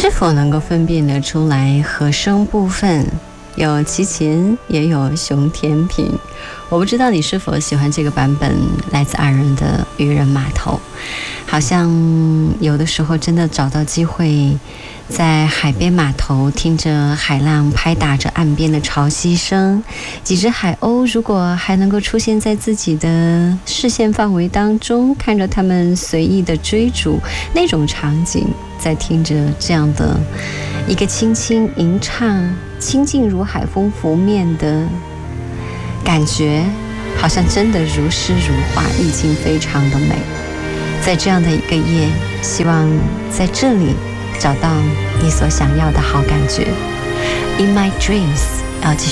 是否能够分辨得出来和声部分有齐秦也有熊天平？我不知道你是否喜欢这个版本，来自二人的渔人码头。好像有的时候真的找到机会在海边码头，听着海浪拍打着岸边的潮汐声，几只海鸥如果还能够出现在自己的视线范围当中，看着它们随意的追逐，那种场景，在听着这样的一个轻轻吟唱，清静如海风拂面的感觉，好像真的如诗如画，意境非常的美。在这样的一个夜，希望在这里找到你所想要的好感觉。In my dreams，要继续